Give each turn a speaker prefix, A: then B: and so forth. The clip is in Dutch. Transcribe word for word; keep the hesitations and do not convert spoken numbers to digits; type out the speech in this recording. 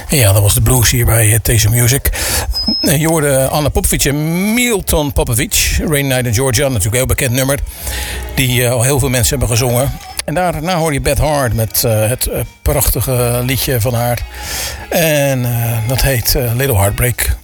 A: Ja, dat was de blues hier bij Taste Music. Je hoorde Anna Popovic en Milton Popovic. Rainy Night in Georgia, natuurlijk een heel bekend nummer. Die uh, al heel veel mensen hebben gezongen. En daarna hoor je Beth Hart met uh, het uh, prachtige liedje van haar. En uh, dat heet uh, Little Heartbreak.